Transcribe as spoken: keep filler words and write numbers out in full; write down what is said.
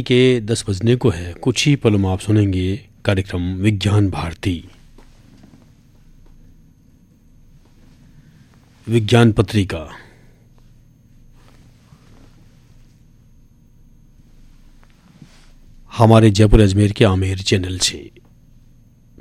के दस बजने को है। कुछ ही पलों में आप सुनेंगे कार्यक्रम विज्ञान भारती। विज्ञान पत्रिका हमारे जयपुर अजमेर के आमेर चैनल से।